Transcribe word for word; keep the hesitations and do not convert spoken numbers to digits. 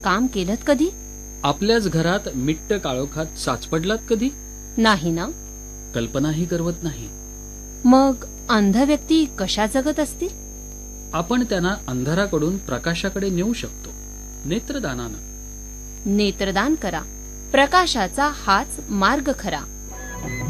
काम केलं कधी? आपल्याच घरात मिट्ट काळोखात साचपडलात कधी? नाही ना. कल्पनाही करवत नाही. मग अंध व्यक्ती कशा जगत असतील? आपण त्यांना अंधाराकडून प्रकाशाकडे नेऊ शकतो, नेत्रदानानं. नेत्रदान करा, प्रकाशाचा हाच मार्ग खरा.